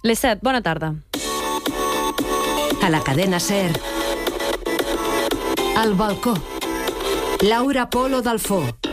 Les 7, bona tarda. A la cadena SER. Al balcó. Laura Polo Dalfó.